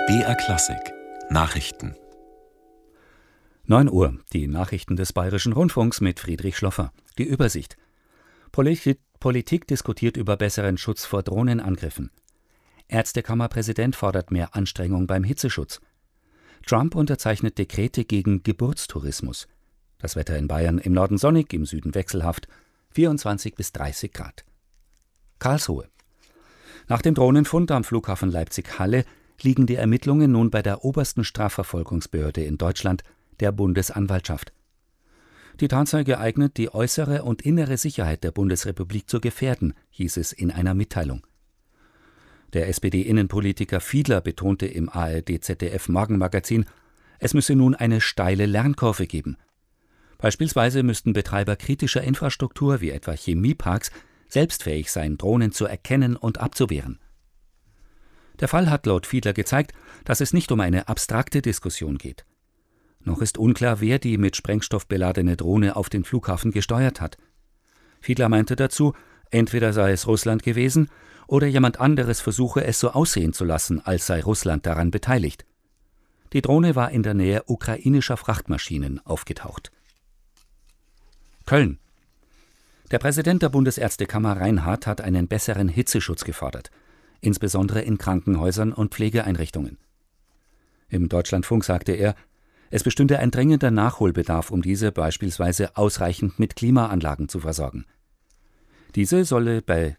BR Klassik Nachrichten 9 Uhr, die Nachrichten des Bayerischen Rundfunks mit Friedrich Schloffer. Die Übersicht. Politik diskutiert über besseren Schutz vor Drohnenangriffen. Ärztekammerpräsident fordert mehr Anstrengung beim Hitzeschutz. Trump unterzeichnet Dekrete gegen Geburtstourismus. Das Wetter in Bayern: im Norden sonnig, im Süden wechselhaft, 24 bis 30 Grad. Karlsruhe. Nach dem Drohnenfund am Flughafen Leipzig-Halle liegen die Ermittlungen nun bei der obersten Strafverfolgungsbehörde in Deutschland, der Bundesanwaltschaft. Die Tatsache geeignet, die äußere und innere Sicherheit der Bundesrepublik zu gefährden, hieß es in einer Mitteilung. Der SPD-Innenpolitiker Fiedler betonte im ARD-ZDF-Morgenmagazin, es müsse nun eine steile Lernkurve geben. Beispielsweise müssten Betreiber kritischer Infrastruktur wie etwa Chemieparks selbst fähig sein, Drohnen zu erkennen und abzuwehren. Der Fall hat laut Fiedler gezeigt, dass es nicht um eine abstrakte Diskussion geht. Noch ist unklar, wer die mit Sprengstoff beladene Drohne auf den Flughafen gesteuert hat. Fiedler meinte dazu, entweder sei es Russland gewesen oder jemand anderes versuche es so aussehen zu lassen, als sei Russland daran beteiligt. Die Drohne war in der Nähe ukrainischer Frachtmaschinen aufgetaucht. Köln. Der Präsident der Bundesärztekammer Reinhardt hat einen besseren Hitzeschutz gefordert, insbesondere in Krankenhäusern und Pflegeeinrichtungen. Im Deutschlandfunk sagte er, es bestünde ein dringender Nachholbedarf, um diese beispielsweise ausreichend mit Klimaanlagen zu versorgen. Dies solle bei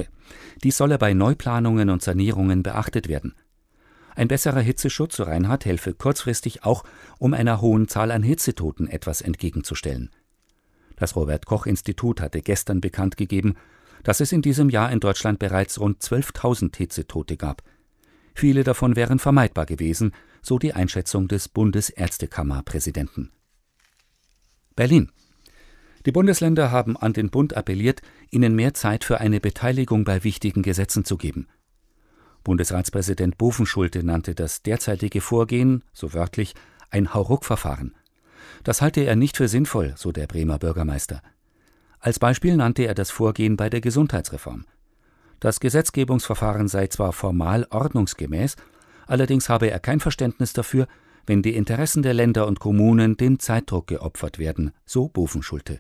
Neuplanungen und Sanierungen beachtet werden. Ein besserer Hitzeschutz, so Reinhardt, helfe kurzfristig auch, um einer hohen Zahl an Hitzetoten etwas entgegenzustellen. Das Robert-Koch-Institut hatte gestern bekannt gegeben, dass es in diesem Jahr in Deutschland bereits rund 12.000 Hitzetote gab. Viele davon wären vermeidbar gewesen, so die Einschätzung des Bundesärztekammerpräsidenten. Berlin. Die Bundesländer haben an den Bund appelliert, ihnen mehr Zeit für eine Beteiligung bei wichtigen Gesetzen zu geben. Bundesratspräsident Bovenschulte nannte das derzeitige Vorgehen, so wörtlich, ein Hauruck-Verfahren. Das halte er nicht für sinnvoll, so der Bremer Bürgermeister. Als Beispiel nannte er das Vorgehen bei der Gesundheitsreform. Das Gesetzgebungsverfahren sei zwar formal ordnungsgemäß, allerdings habe er kein Verständnis dafür, wenn die Interessen der Länder und Kommunen dem Zeitdruck geopfert werden, so Bovenschulte.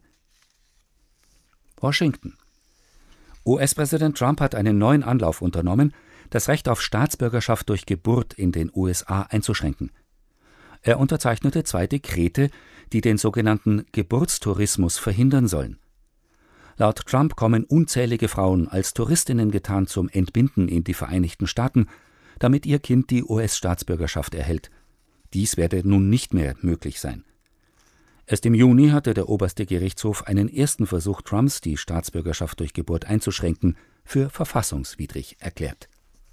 Washington. US-Präsident Trump hat einen neuen Anlauf unternommen, das Recht auf Staatsbürgerschaft durch Geburt in den USA einzuschränken. Er unterzeichnete 2 Dekrete, die den sogenannten Geburtstourismus verhindern sollen. Laut Trump kommen unzählige Frauen als Touristinnen getarnt zum Entbinden in die Vereinigten Staaten, damit ihr Kind die US-Staatsbürgerschaft erhält. Dies werde nun nicht mehr möglich sein. Erst im Juni hatte der oberste Gerichtshof einen ersten Versuch Trumps, die Staatsbürgerschaft durch Geburt einzuschränken, für verfassungswidrig erklärt.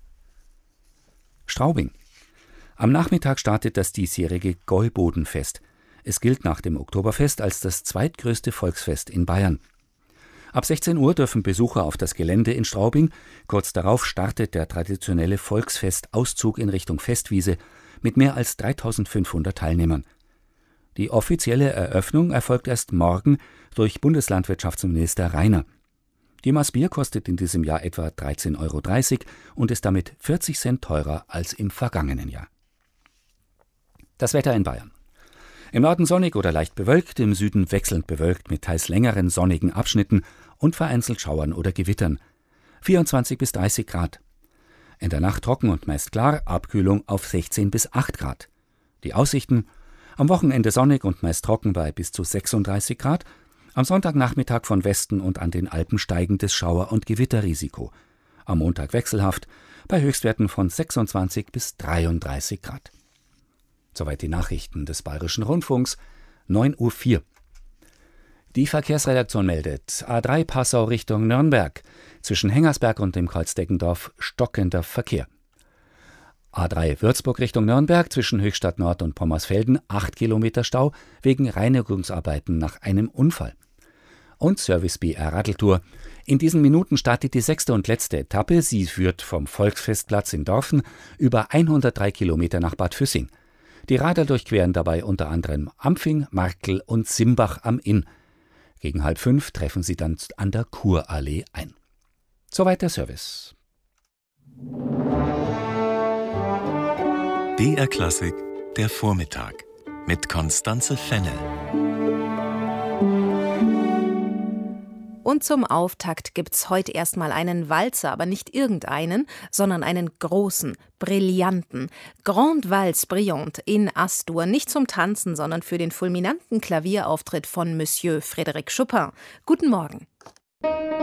Straubing. Am Nachmittag startet das diesjährige Gäubodenfest. Es gilt nach dem Oktoberfest als das zweitgrößte Volksfest in Bayern. Ab 16 Uhr dürfen Besucher auf das Gelände in Straubing. Kurz darauf startet der traditionelle Volksfestauszug in Richtung Festwiese mit mehr als 3.500 Teilnehmern. Die offizielle Eröffnung erfolgt erst morgen durch Bundeslandwirtschaftsminister Rainer. Die Maß Bier kostet in diesem Jahr etwa 13,30 € und ist damit 40 Cent teurer als im vergangenen Jahr. Das Wetter in Bayern. Im Norden sonnig oder leicht bewölkt, im Süden wechselnd bewölkt mit teils längeren sonnigen Abschnitten und vereinzelt Schauern oder Gewittern. 24 bis 30 Grad. In der Nacht trocken und meist klar, Abkühlung auf 16 bis 8 Grad. Die Aussichten: am Wochenende sonnig und meist trocken bei bis zu 36 Grad. Am Sonntagnachmittag von Westen und an den Alpen steigendes Schauer- und Gewitterrisiko. Am Montag wechselhaft, bei Höchstwerten von 26 bis 33 Grad. Soweit die Nachrichten des Bayerischen Rundfunks, 9:04 Uhr. Die Verkehrsredaktion meldet: A3 Passau Richtung Nürnberg. Zwischen Hengersberg und dem Kreuz Deggendorf stockender Verkehr. A3 Würzburg Richtung Nürnberg zwischen Höchstadt Nord und Pommersfelden 8 Kilometer Stau wegen Reinigungsarbeiten nach einem Unfall. Und Service BR Radeltour. In diesen Minuten startet die 6. und letzte Etappe. Sie führt vom Volksfestplatz in Dorfen über 103 Kilometer nach Bad Füssing. Die Radler durchqueren dabei unter anderem Ampfing, Markl und Simbach am Inn. Gegen 4:30 treffen sie dann an der Kurallee ein. Soweit der Service. BR Klassik, der Vormittag mit Constanze Fennel. Und zum Auftakt gibt's heute erstmal einen Walzer, aber nicht irgendeinen, sondern einen großen, brillanten Grande Valse Brillante in As-Dur, nicht zum Tanzen, sondern für den fulminanten Klavierauftritt von Monsieur Frédéric Chopin. Guten Morgen.